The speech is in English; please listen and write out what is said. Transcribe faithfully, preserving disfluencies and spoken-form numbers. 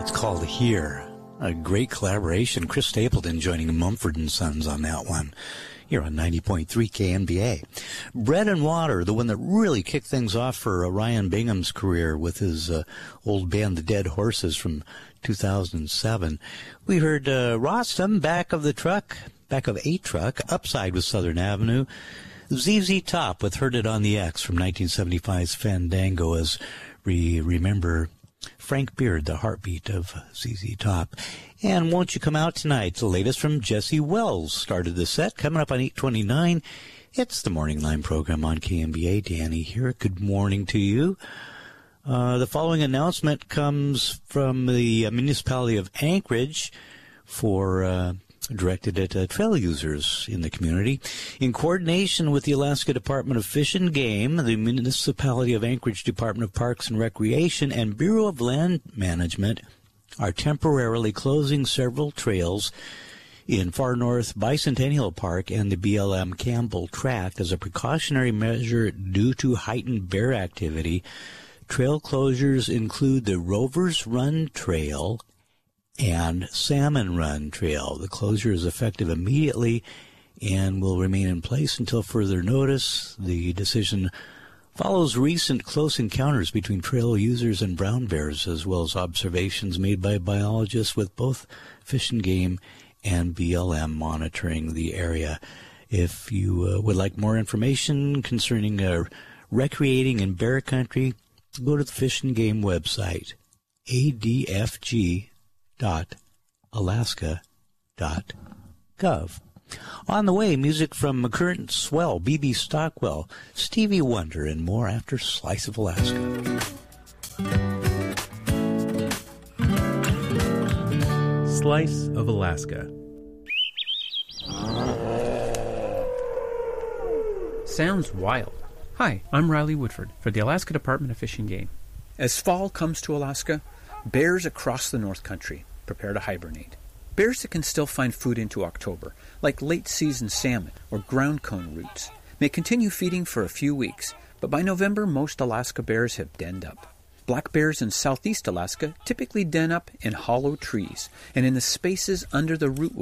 It's called Here. A great collaboration. Chris Stapleton joining Mumford and Sons on that one. Here on ninety point three K N B A. Bread and Water, the one that really kicked things off for uh, Ryan Bingham's career with his uh, old band, The Dead Horses, from two thousand seven. We heard uh, Rostam, Back of the Truck, Back of a Truck, Upside with Southern Avenue. Z Z Top with Heard It on the X from nineteen seventy-five's Fandango, as we remember Frank Beard, the heartbeat of Z Z Top. And Won't You Come Out Tonight, the latest from Jesse Wells, started the set. Coming up on eight twenty-nine, it's the Morning Line program on K M B A. Danny here. Good morning to you. Uh, the following announcement comes from the municipality of Anchorage for... Uh, directed at uh, trail users in the community. In coordination with the Alaska Department of Fish and Game, the Municipality of Anchorage Department of Parks and Recreation, and Bureau of Land Management are temporarily closing several trails in Far North Bicentennial Park and the B L M Campbell Tract as a precautionary measure due to heightened bear activity. Trail closures include the Rovers Run Trail and Salmon Run Trail. The closure is effective immediately and will remain in place until further notice. The decision follows recent close encounters between trail users and brown bears, as well as observations made by biologists with both Fish and Game and B L M monitoring the area. If you uh, would like more information concerning uh, recreating in bear country, go to the Fish and Game website, A D F G dot alaska dot gov. On the way, music from current swell B B Stockwell, Stevie Wonder, and more after Slice of Alaska. Slice of Alaska. Sounds wild. Hi, I'm Riley Woodford for the Alaska Department of Fish and Game. As fall comes to Alaska, bears across the North Country prepare to hibernate. Bears that can still find food into October, like late-season salmon or ground cone roots, may continue feeding for a few weeks, but by November most Alaska bears have denned up. Black bears in southeast Alaska typically den up in hollow trees and in the spaces under the root